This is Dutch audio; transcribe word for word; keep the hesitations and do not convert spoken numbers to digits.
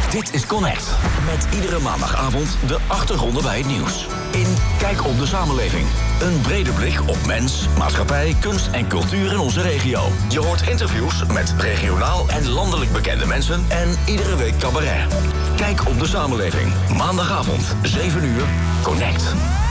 Dit is Connect. Met iedere maandagavond de achtergronden bij het nieuws. In Kijk op de samenleving. Een brede blik op mens, maatschappij, kunst en cultuur in onze regio. Je hoort interviews met regionaal en landelijk bekende mensen en iedere week cabaret. Kijk op de samenleving. Maandagavond, zeven uur, Connect.